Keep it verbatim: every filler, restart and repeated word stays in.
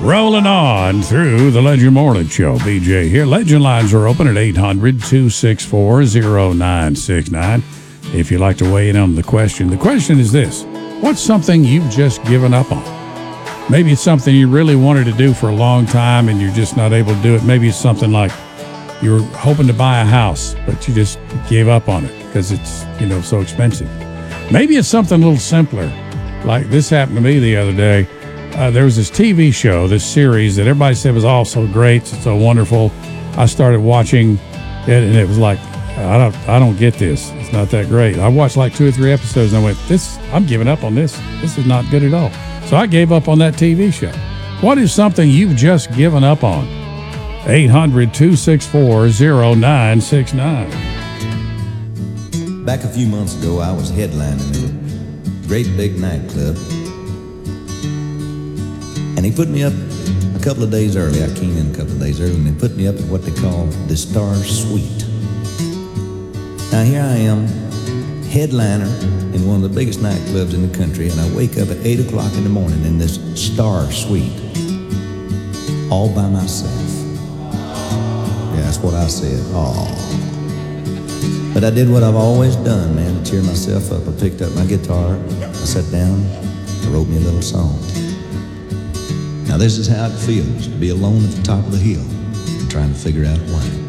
Rolling on through the Legend Morning Show. B J here. Legend lines are open at eight hundred, two six four, oh nine six nine. If you'd like to weigh in on the question. The question is this: what's something you've just given up on? Maybe it's something you really wanted to do for a long time and you're just not able to do it. Maybe it's something like you were hoping to buy a house, but you just gave up on it because it's, you know, so expensive. Maybe it's something a little simpler. Like this happened to me the other day. Uh, there was this T V show, this series that everybody said was all so great, so wonderful. I started watching it, and it was like, I don't, I don't get this. It's not that great. I watched like two or three episodes, and I went, "This, I'm giving up on this. This is not good at all." So I gave up on that T V show. What is something you've just given up on? eight hundred, two six four, oh nine six nine. Back a few months ago, I was headlining in a great big nightclub. And he put me up a couple of days early. I came in a couple of days early, and they put me up at what they call the Star Suite. Now here I am, headliner in one of the biggest nightclubs in the country, and I wake up at eight o'clock in the morning in this Star Suite, all by myself. Yeah, that's what I said, aw. But I did what I've always done, man, to cheer myself up. I picked up my guitar, I sat down, I wrote me a little song. Now this is how it feels to be alone at the top of the hill, trying to figure out why.